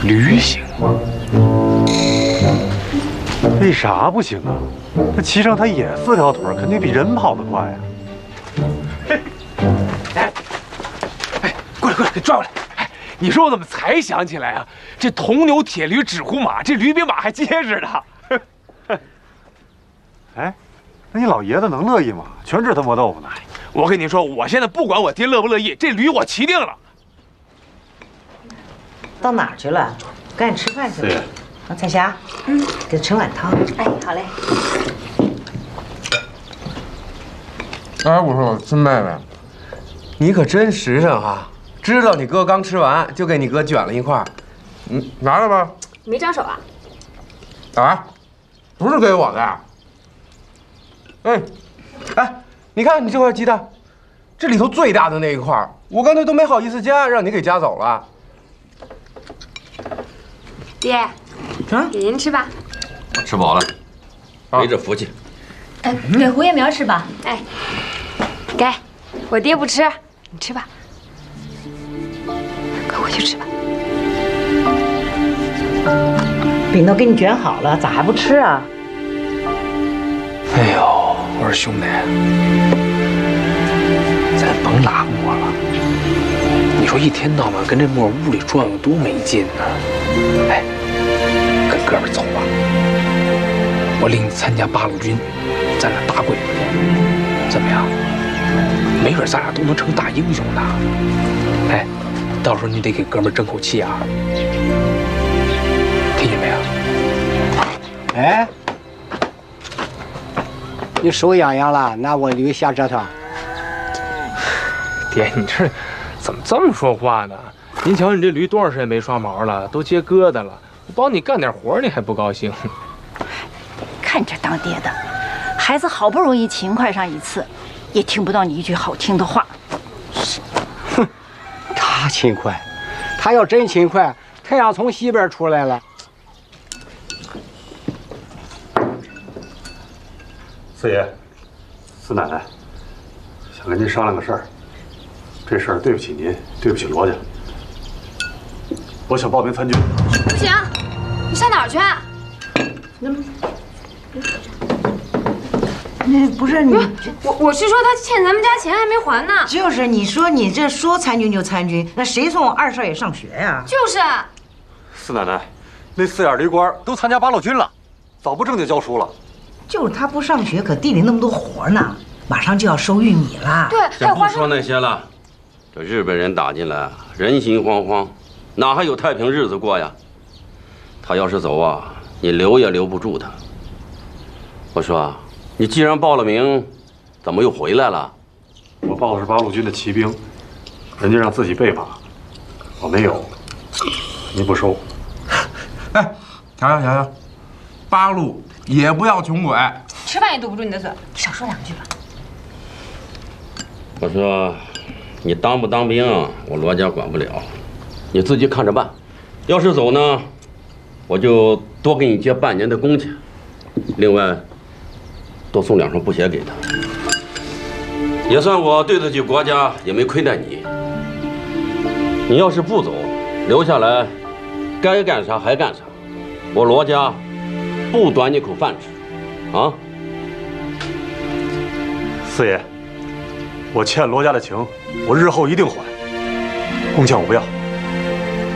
驴行吗？ 为啥不行啊？那骑上它也4条腿，肯定比人跑得快呀。 哎，过来，给抓过来！哎，你说我怎么才想起来啊？这铜牛铁驴纸糊马，这驴比马还结实呢。 哎，那你老爷子能乐意吗？全知他磨豆腐呢。 我跟你说，我现在不管我爹乐不乐意，这驴我骑定了。 到哪儿去了？赶紧吃饭去了。 对。 啊，彩霞，给盛碗汤。 哎，好嘞。 哎，我说亲妹妹，你可真实诚啊！知道你哥刚吃完，就给你哥卷了一块。拿着吧。 没长手啊？ 啊，不是给我的呀。哎，你看你这块鸡蛋，这里头最大的那一块，我刚才都没好意思夹，让你给夹走了。 爹，给您吃吧。 我吃饱了，没这福气。 给胡叶苗吃吧。哎，给，我爹不吃，你吃吧。快回去吃吧。 饼都给你卷好了，咋还不吃啊？ 哎呦，我说兄弟，咱甭拉磨了。你说一天到晚跟这磨屋里转悠多没劲呢。哎，跟哥们走吧，我领你参加八路军，咱俩打鬼子去，怎么样？没准咱俩都能成大英雄呢。哎，到时候你得给哥们争口气啊，听见没有？ 哎，你手痒痒了，拿我驴下折腾。 爹，你这怎么这么说话呢？您瞧，你这驴多长时间没刷毛了，都结疙瘩了。我帮你干点活，你还不高兴？ 看这当爹的，孩子好不容易勤快上一次，也听不到你一句好听的话。 哼，他勤快，他要真勤快，太阳从西边出来了。 四爷，四奶奶，想跟您商量个事儿。这事儿对不起您，对不起罗家。我想报名参军。 不行，你上哪儿去？ 那不是你， 我是说他欠咱们家钱还没还呢。 就是你说你这说参军就参军，那谁送二少爷上学呀？ 就是。 四奶奶，那4眼驴官都参加八路军了，早不正经教书了。 就是他不上学，可地里那么多活呢，马上就要收玉米了。 对， 先不说那些了，这日本人打进来，人心惶惶，哪还有太平日子过呀？他要是走啊，你留也留不住他。我说，你既然报了名，怎么又回来了？ 我报的是八路军的骑兵，人家让自己备马，我没有，您不收。 哎，瞧，八路也不要穷鬼， 吃饭也堵不住你的嘴，你少说2句吧。 我说，你当不当兵，我罗家管不了，你自己看着办。要是走呢，我就多给你结半年的工钱，另外多送2双布鞋给他，也算我对得起国家，也没亏待你。你要是不走，留下来，该干啥还干啥，我罗家不短你口饭吃，啊！ 四爷，我欠罗家的情，我日后一定还。工钱我不要。